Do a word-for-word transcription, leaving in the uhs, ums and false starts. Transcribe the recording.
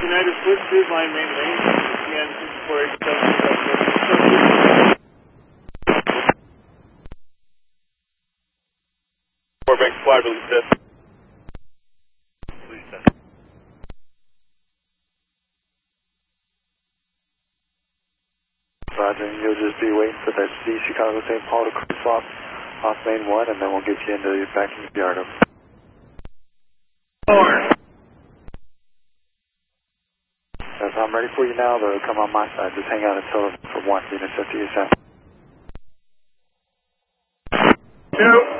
United Switch two, line main lane, again, six four eight seven. Four bank fly, release test. Release test. Roger, and you'll just be waiting for that C Chicago Saint Paul to cross off, off main one, and then we'll get you into back in the yard. Four. Yes, I'm ready for you now, though. Come on my side. Just hang out until for one units up to your side. Two.